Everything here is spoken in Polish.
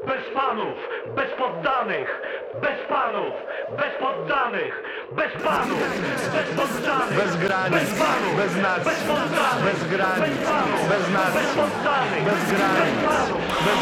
bez panów, bez poddanych, bez panów, bez poddanych, bez panów, bez poddanych, Bez granic, bez panów, bez nacji, bez poddanych, bez granic, bez panów, bez nacji, bez poddanych, bez granic, bez panów, bez